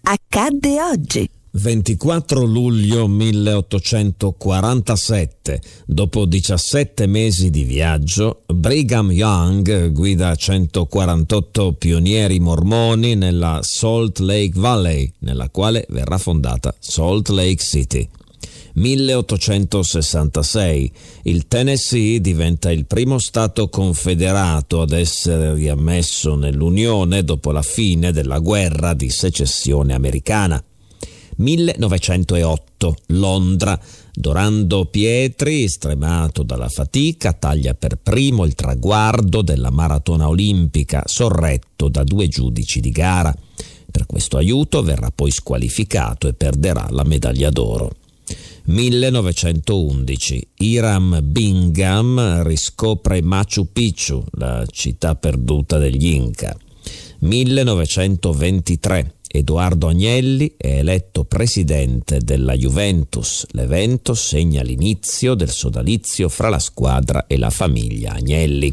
accadde oggi. 24 luglio 1847, dopo 17 mesi di viaggio, Brigham Young guida 148 pionieri mormoni nella Salt Lake Valley, nella quale verrà fondata Salt Lake City. 1866, il Tennessee diventa il primo stato confederato ad essere riammesso nell'Unione dopo la fine della guerra di secessione americana. 1908, Londra. Dorando Pietri, stremato dalla fatica, taglia per primo il traguardo della maratona olimpica, sorretto da 2 giudici di gara. Per questo aiuto verrà poi squalificato e perderà la medaglia d'oro. 1911, Hiram Bingham riscopre Machu Picchu, la città perduta degli Inca. 1923, Edoardo Agnelli è eletto presidente della Juventus. L'evento segna l'inizio del sodalizio fra la squadra e la famiglia Agnelli.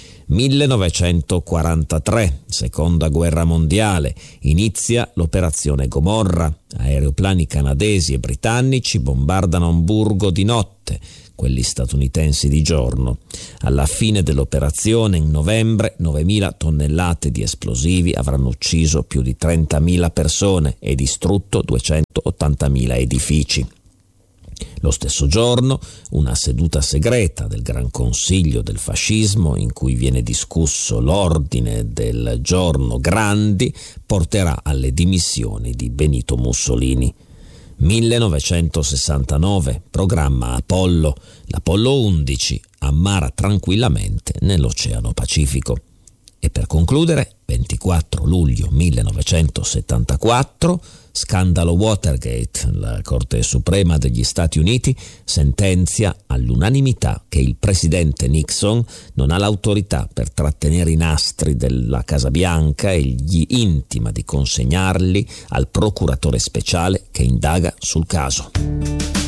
1943, seconda guerra mondiale, inizia l'operazione Gomorra. Aeroplani canadesi e britannici bombardano Amburgo di notte, quelli statunitensi di giorno. Alla fine dell'operazione, in novembre, 9.000 tonnellate di esplosivi avranno ucciso più di 30.000 persone e distrutto 280.000 edifici. Lo stesso giorno, una seduta segreta del Gran Consiglio del Fascismo, in cui viene discusso l'ordine del giorno Grandi, porterà alle dimissioni di Benito Mussolini. 1969, programma Apollo. L'Apollo 11 ammara tranquillamente nell'Oceano Pacifico. E per concludere, 24 luglio 1974, scandalo Watergate. La Corte Suprema degli Stati Uniti sentenzia all'unanimità che il presidente Nixon non ha l'autorità per trattenere i nastri della Casa Bianca e gli intima di consegnarli al procuratore speciale che indaga sul caso.